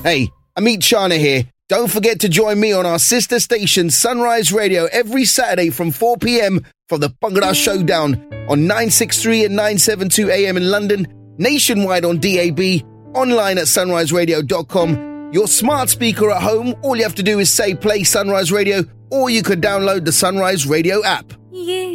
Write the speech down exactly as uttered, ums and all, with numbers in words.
Hey, Amit Chana here. Don't forget to join me on our sister station Sunrise Radio every Saturday from four p.m. for the Bhangra Showdown on nine sixty-three and nine seventy-two A M in London, nationwide on D A B, online at sunrise radio dot com. Your smart speaker at home, all you have to do is say play Sunrise Radio, or you could download the Sunrise Radio app. Yeah.